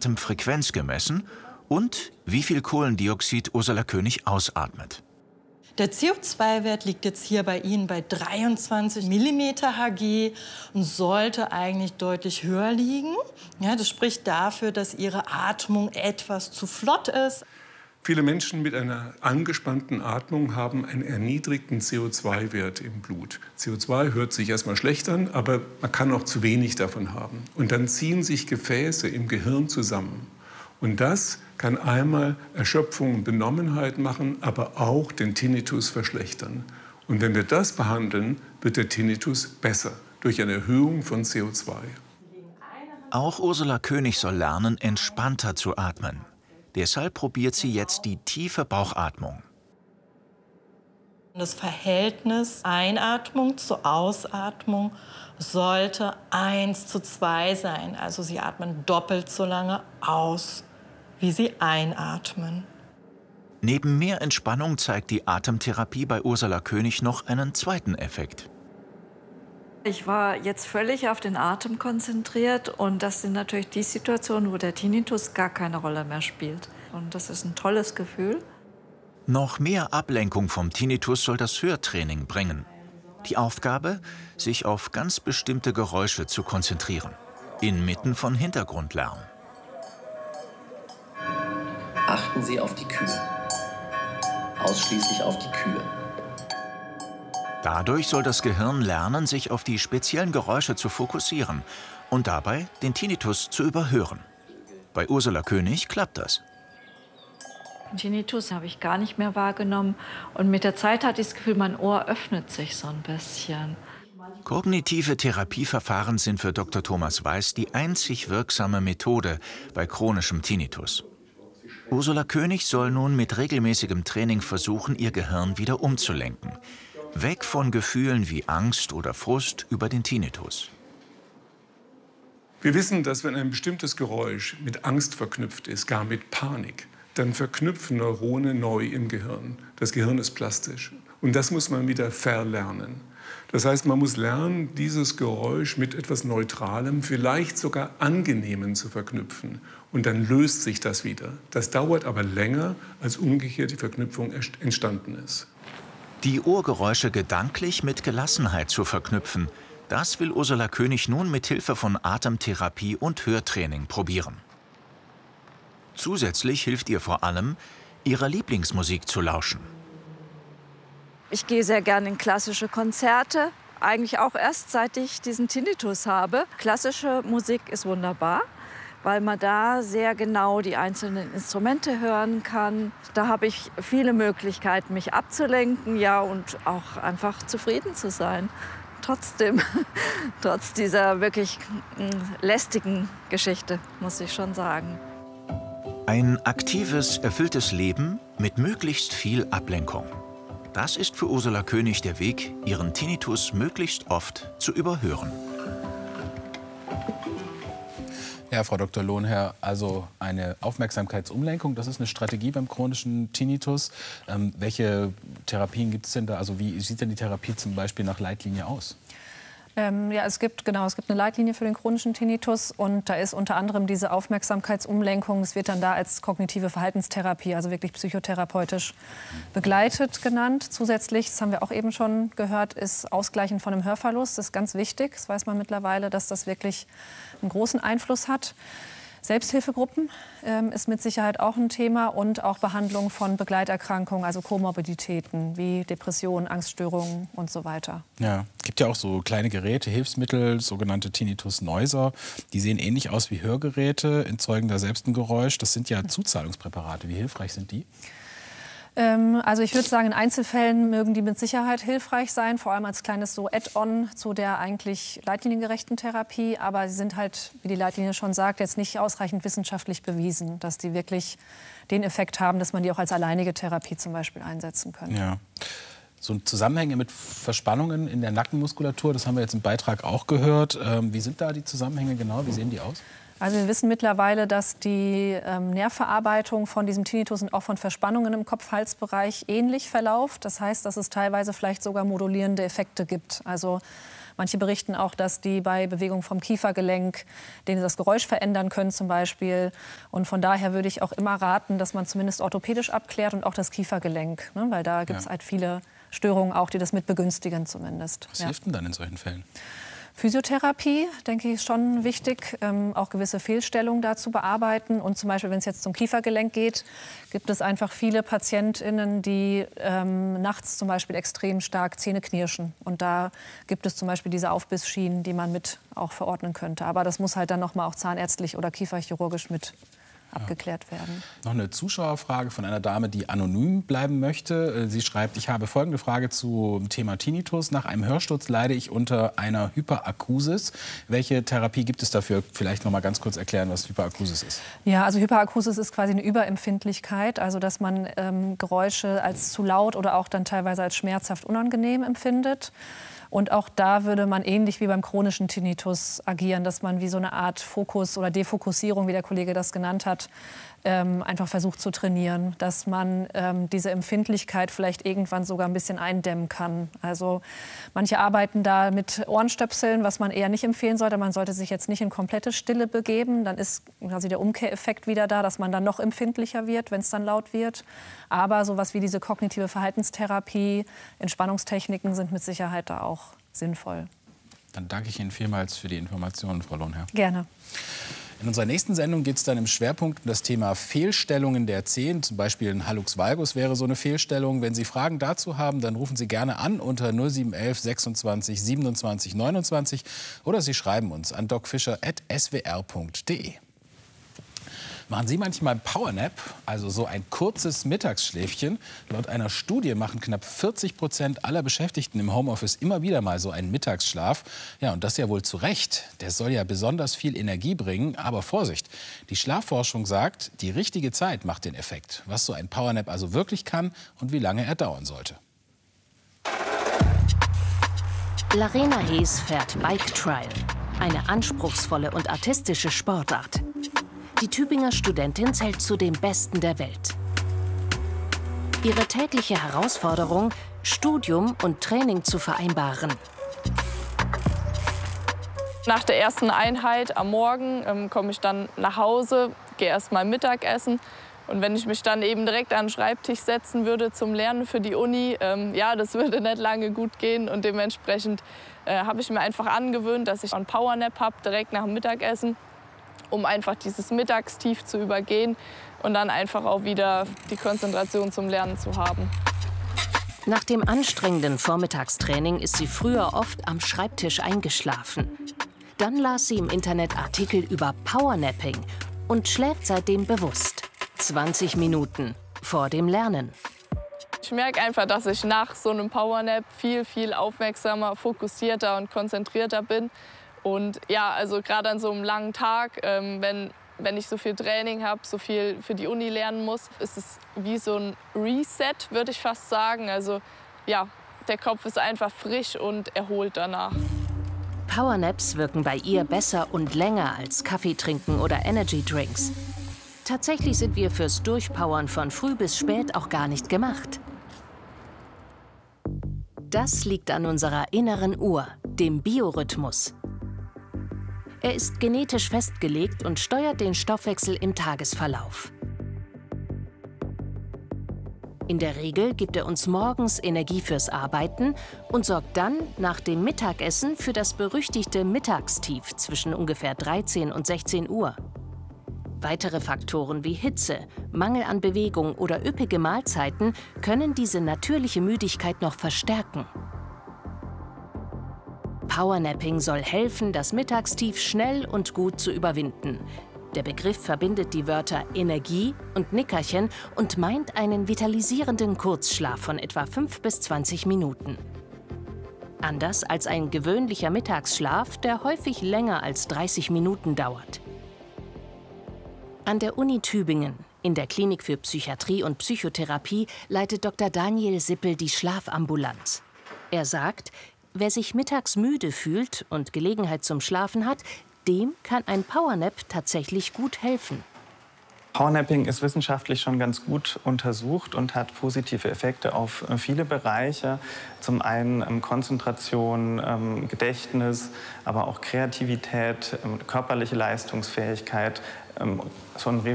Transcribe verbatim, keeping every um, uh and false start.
Atemfrequenz gemessen und wie viel Kohlendioxid Ursula König ausatmet. Der C O zwei Wert liegt jetzt hier bei Ihnen bei dreiundzwanzig Millimeter Hg und sollte eigentlich deutlich höher liegen. Ja, das spricht dafür, dass Ihre Atmung etwas zu flott ist. Viele Menschen mit einer angespannten Atmung haben einen erniedrigten C O zwei Wert im Blut. C O zwei hört sich erstmal schlecht an, aber man kann auch zu wenig davon haben. Und dann ziehen sich Gefäße im Gehirn zusammen. Und das kann einmal Erschöpfung und Benommenheit machen, aber auch den Tinnitus verschlechtern. Und wenn wir das behandeln, wird der Tinnitus besser durch eine Erhöhung von C O zwei. Auch Ursula König soll lernen, entspannter zu atmen. Deshalb probiert sie jetzt die tiefe Bauchatmung. Das Verhältnis Einatmung zu Ausatmung sollte eins zu zwei sein. Also Sie atmen doppelt so lange aus, wie Sie einatmen. Neben mehr Entspannung zeigt die Atemtherapie bei Ursula König noch einen zweiten Effekt. Ich war jetzt völlig auf den Atem konzentriert und das sind natürlich die Situationen, wo der Tinnitus gar keine Rolle mehr spielt. Und das ist ein tolles Gefühl. Noch mehr Ablenkung vom Tinnitus soll das Hörtraining bringen. Die Aufgabe, sich auf ganz bestimmte Geräusche zu konzentrieren, inmitten von Hintergrundlärm. Achten Sie auf die Kühe. Ausschließlich auf die Kühe. Dadurch soll das Gehirn lernen, sich auf die speziellen Geräusche zu fokussieren und dabei den Tinnitus zu überhören. Bei Ursula König klappt das. Tinnitus habe ich gar nicht mehr wahrgenommen. Und mit der Zeit hatte ich das Gefühl, mein Ohr öffnet sich so ein bisschen. Kognitive Therapieverfahren sind für Doktor Thomas Weiß die einzig wirksame Methode bei chronischem Tinnitus. Ursula König soll nun mit regelmäßigem Training versuchen, ihr Gehirn wieder umzulenken. Weg von Gefühlen wie Angst oder Frust über den Tinnitus. Wir wissen, dass wenn ein bestimmtes Geräusch mit Angst verknüpft ist, gar mit Panik, dann verknüpfen Neurone neu im Gehirn. Das Gehirn ist plastisch. Und das muss man wieder verlernen. Das heißt, man muss lernen, dieses Geräusch mit etwas Neutralem, vielleicht sogar Angenehmem zu verknüpfen. Und dann löst sich das wieder. Das dauert aber länger, als umgekehrt die Verknüpfung entstanden ist. Die Ohrgeräusche gedanklich mit Gelassenheit zu verknüpfen, das will Ursula König nun mit Hilfe von Atemtherapie und Hörtraining probieren. Zusätzlich hilft ihr vor allem, ihrer Lieblingsmusik zu lauschen. Ich gehe sehr gerne in klassische Konzerte, eigentlich auch erst seit ich diesen Tinnitus habe. Klassische Musik ist wunderbar, weil man da sehr genau die einzelnen Instrumente hören kann. Da habe ich viele Möglichkeiten, mich abzulenken, ja, und auch einfach zufrieden zu sein. Trotzdem, trotz dieser wirklich lästigen Geschichte, muss ich schon sagen. Ein aktives, erfülltes Leben mit möglichst viel Ablenkung. Das ist für Ursula König der Weg, ihren Tinnitus möglichst oft zu überhören. Ja, Frau Doktor Lohnherr, also eine Aufmerksamkeitsumlenkung, das ist eine Strategie beim chronischen Tinnitus. Ähm, welche Therapien gibt es denn da? Also wie sieht denn die Therapie zum Beispiel nach Leitlinie aus? Ähm, ja, es gibt, genau, es gibt eine Leitlinie für den chronischen Tinnitus und da ist unter anderem diese Aufmerksamkeitsumlenkung. Es wird dann da als kognitive Verhaltenstherapie, also wirklich psychotherapeutisch begleitet genannt. Zusätzlich, das haben wir auch eben schon gehört, ist Ausgleichen von einem Hörverlust. Das ist ganz wichtig. Das weiß man mittlerweile, dass das wirklich einen großen Einfluss hat. Selbsthilfegruppen ähm, ist mit Sicherheit auch ein Thema und auch Behandlung von Begleiterkrankungen, also Komorbiditäten wie Depressionen, Angststörungen und so weiter. Ja, es gibt ja auch so kleine Geräte, Hilfsmittel, sogenannte Tinnitus-Noiser. Die sehen ähnlich aus wie Hörgeräte, erzeugen da selbst ein Geräusch. Das sind ja Zuzahlungspräparate. Wie hilfreich sind die? Also ich würde sagen, in Einzelfällen mögen die mit Sicherheit hilfreich sein, vor allem als kleines so Add-on zu der eigentlich leitliniengerechten Therapie. Aber sie sind halt, wie die Leitlinie schon sagt, jetzt nicht ausreichend wissenschaftlich bewiesen, dass die wirklich den Effekt haben, dass man die auch als alleinige Therapie zum Beispiel einsetzen könnte. Ja. So Zusammenhänge mit Verspannungen in der Nackenmuskulatur, das haben wir jetzt im Beitrag auch gehört. Ähm, wie sind da die Zusammenhänge genau? Wie sehen die aus? Also wir wissen mittlerweile, dass die ähm, Nährverarbeitung von diesem Tinnitus und auch von Verspannungen im Kopf-Hals-Bereich ähnlich verläuft. Das heißt, dass es teilweise vielleicht sogar modulierende Effekte gibt. Also Manche berichten auch, dass die bei Bewegung vom Kiefergelenk, denen das Geräusch verändern können zum Beispiel. Und von daher würde ich auch immer raten, dass man zumindest orthopädisch abklärt und auch das Kiefergelenk, ne? Weil da gibt es ja. halt viele Störungen auch, die das mit begünstigen zumindest. Was ja. hilft denn dann in solchen Fällen? Physiotherapie, denke ich, ist schon wichtig, ähm, auch gewisse Fehlstellungen da zu bearbeiten. Und zum Beispiel, wenn es jetzt zum Kiefergelenk geht, gibt es einfach viele PatientInnen, die ähm, nachts zum Beispiel extrem stark Zähne knirschen. Und da gibt es zum Beispiel diese Aufbissschienen, die man mit auch verordnen könnte. Aber das muss halt dann noch mal auch zahnärztlich oder kieferchirurgisch mit abgeklärt werden. Noch eine Zuschauerfrage von einer Dame, die anonym bleiben möchte. Sie schreibt, ich habe folgende Frage zum Thema Tinnitus. Nach einem Hörsturz leide ich unter einer Hyperakusis. Welche Therapie gibt es dafür? Vielleicht noch mal ganz kurz erklären, was Hyperakusis ist. Ja, also Hyperakusis ist quasi eine Überempfindlichkeit, also dass man ähm, Geräusche als zu laut oder auch dann teilweise als schmerzhaft unangenehm empfindet. Und auch da würde man ähnlich wie beim chronischen Tinnitus agieren, dass man wie so eine Art Fokus oder Defokussierung, wie der Kollege das genannt hat, ähm, einfach versucht zu trainieren, dass man ähm, diese Empfindlichkeit vielleicht irgendwann sogar ein bisschen eindämmen kann. Also manche arbeiten da mit Ohrenstöpseln, was man eher nicht empfehlen sollte. Man sollte sich jetzt nicht in komplette Stille begeben. Dann ist quasi der Umkehreffekt wieder da, dass man dann noch empfindlicher wird, wenn es dann laut wird. Aber sowas wie diese kognitive Verhaltenstherapie, Entspannungstechniken sind mit Sicherheit da auch sinnvoll. Dann danke ich Ihnen vielmals für die Informationen, Frau Lohnherr. Gerne. In unserer nächsten Sendung geht es dann im Schwerpunkt um das Thema Fehlstellungen der Zehen. Zum Beispiel ein Hallux valgus wäre so eine Fehlstellung. Wenn Sie Fragen dazu haben, dann rufen Sie gerne an unter null sieben eins eins sechsundzwanzig siebenundzwanzig neunundzwanzig oder Sie schreiben uns an docfischer at s w r punkt d e. Machen Sie manchmal einen Powernap, also so ein kurzes Mittagsschläfchen? Laut einer Studie machen knapp vierzig Prozent aller Beschäftigten im Homeoffice immer wieder mal so einen Mittagsschlaf. Ja, und das ja wohl zu Recht. Der soll ja besonders viel Energie bringen. Aber Vorsicht, die Schlafforschung sagt, die richtige Zeit macht den Effekt. Was so ein Powernap also wirklich kann und wie lange er dauern sollte. Larena Hees fährt Bike Trial. Eine anspruchsvolle und artistische Sportart. Die Tübinger Studentin zählt zu den Besten der Welt. Ihre tägliche Herausforderung, Studium und Training zu vereinbaren. Nach der ersten Einheit am Morgen ähm, komme ich dann nach Hause, gehe erst mal Mittagessen. Und wenn ich mich dann eben direkt an den Schreibtisch setzen würde zum Lernen für die Uni, ähm, ja, das würde nicht lange gut gehen. Und dementsprechend äh, habe ich mir einfach angewöhnt, dass ich einen Powernap habe, direkt nach dem Mittagessen, um einfach dieses Mittagstief zu übergehen und dann einfach auch wieder die Konzentration zum Lernen zu haben. Nach dem anstrengenden Vormittagstraining ist sie früher oft am Schreibtisch eingeschlafen. Dann las sie im Internet Artikel über Powernapping und schläft seitdem bewusst. zwanzig Minuten vor dem Lernen. Ich merke einfach, dass ich nach so einem Powernap viel, viel aufmerksamer, fokussierter und konzentrierter bin. Und ja, also gerade an so einem langen Tag, ähm, wenn, wenn ich so viel Training habe, so viel für die Uni lernen muss, ist es wie so ein Reset, würde ich fast sagen. Also ja, der Kopf ist einfach frisch und erholt danach. Powernaps wirken bei ihr besser und länger als Kaffee trinken oder Energy Drinks. Tatsächlich sind wir fürs Durchpowern von früh bis spät auch gar nicht gemacht. Das liegt an unserer inneren Uhr, dem Biorhythmus. Er ist genetisch festgelegt und steuert den Stoffwechsel im Tagesverlauf. In der Regel gibt er uns morgens Energie fürs Arbeiten und sorgt dann nach dem Mittagessen für das berüchtigte Mittagstief zwischen ungefähr dreizehn und sechzehn Uhr. Weitere Faktoren wie Hitze, Mangel an Bewegung oder üppige Mahlzeiten können diese natürliche Müdigkeit noch verstärken. Powernapping soll helfen, das Mittagstief schnell und gut zu überwinden. Der Begriff verbindet die Wörter Energie und Nickerchen und meint einen vitalisierenden Kurzschlaf von etwa fünf bis zwanzig Minuten. Anders als ein gewöhnlicher Mittagsschlaf, der häufig länger als dreißig Minuten dauert. An der Uni Tübingen, in der Klinik für Psychiatrie und Psychotherapie, leitet Doktor Daniel Sippel die Schlafambulanz. Er sagt, wer sich mittags müde fühlt und Gelegenheit zum Schlafen hat, dem kann ein Powernap tatsächlich gut helfen. Powernapping ist wissenschaftlich schon ganz gut untersucht und hat positive Effekte auf viele Bereiche. Zum einen Konzentration, Gedächtnis, aber auch Kreativität, körperliche Leistungsfähigkeit. So ein